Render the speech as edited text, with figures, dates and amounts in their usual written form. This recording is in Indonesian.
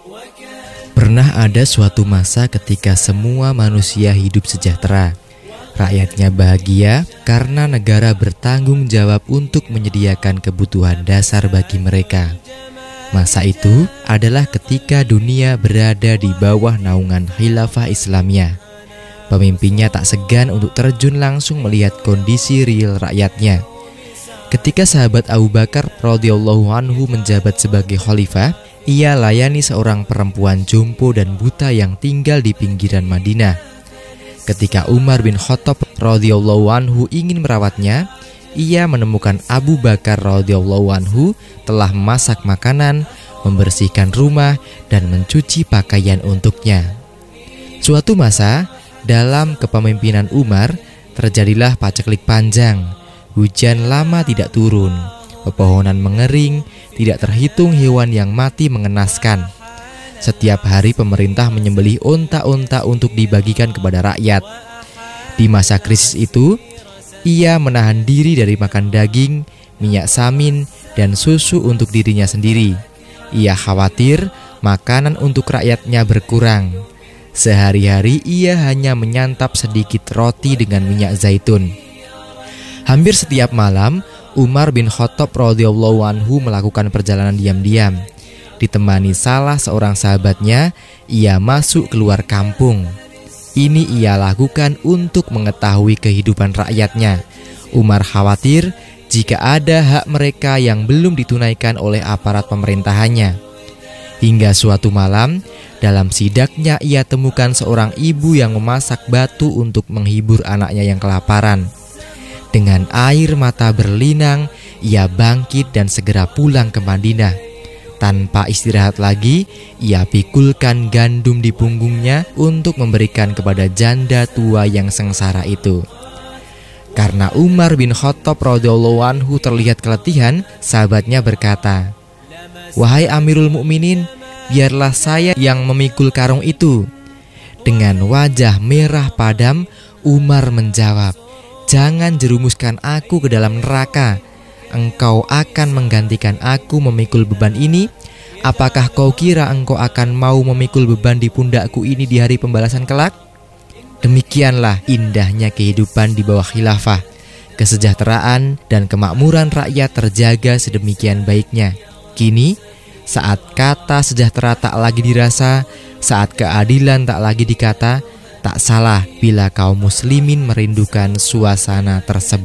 Pernah ada suatu masa ketika semua manusia hidup sejahtera. Rakyatnya bahagia karena negara bertanggung jawab untuk menyediakan kebutuhan dasar bagi mereka. Masa itu adalah ketika dunia berada di bawah naungan Khilafah Islamiyah. Pemimpinnya tak segan untuk terjun langsung melihat kondisi real rakyatnya. Ketika sahabat Abu Bakar radhiyallahu anhu menjabat sebagai khalifah, ia layani seorang perempuan jompo dan buta yang tinggal di pinggiran Madinah. Ketika Umar bin Khattab radhiyallahu anhu ingin merawatnya, ia menemukan Abu Bakar radhiyallahu anhu telah memasak makanan, membersihkan rumah, dan mencuci pakaian untuknya. Suatu masa, dalam kepemimpinan Umar, terjadilah paceklik panjang. Hujan lama tidak turun, pepohonan mengering, tidak terhitung hewan yang mati mengenaskan. Setiap hari pemerintah menyembelih onta-onta untuk dibagikan kepada rakyat. Di masa krisis itu, ia menahan diri dari makan daging, minyak samin, dan susu untuk dirinya sendiri. Ia khawatir makanan untuk rakyatnya berkurang. Sehari-hari ia hanya menyantap sedikit roti dengan minyak zaitun. Hampir setiap malam, Umar bin Khattab radhiyallahu anhu melakukan perjalanan diam-diam. Ditemani salah seorang sahabatnya, ia masuk keluar kampung. Ini ia lakukan untuk mengetahui kehidupan rakyatnya. Umar khawatir jika ada hak mereka yang belum ditunaikan oleh aparat pemerintahannya. Hingga suatu malam, dalam sidaknya ia temukan seorang ibu yang memasak batu untuk menghibur anaknya yang kelaparan. Dengan air mata berlinang, ia bangkit dan segera pulang ke Madinah. Tanpa istirahat lagi, ia pikulkan gandum di punggungnya untuk memberikan kepada janda tua yang sengsara itu. Karena Umar bin Khattab radhiyallahu anhu terlihat keletihan, sahabatnya berkata, "Wahai Amirul Mukminin, biarlah saya yang memikul karung itu." Dengan wajah merah padam, Umar menjawab, "Jangan jerumuskan aku ke dalam neraka. Engkau akan menggantikan aku memikul beban ini? Apakah kau kira engkau akan mau memikul beban di pundakku ini di hari pembalasan kelak?" Demikianlah indahnya kehidupan di bawah khilafah. Kesejahteraan dan kemakmuran rakyat terjaga sedemikian baiknya. Kini, saat kata sejahtera tak lagi dirasa, saat keadilan tak lagi dikata, tak salah bila kaum muslimin merindukan suasana tersebut.